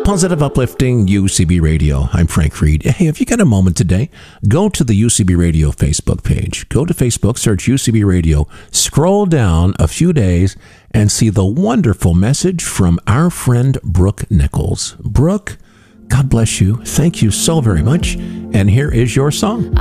Positive, uplifting UCB Radio. I'm Frank Reed. Hey, if you got a moment today, go to the UCB Radio Facebook page. Go to Facebook, search UCB Radio, scroll down a few days, and see the wonderful message from our friend Brooke Nichols. Brooke, God bless you. Thank you so very much. And here is your song.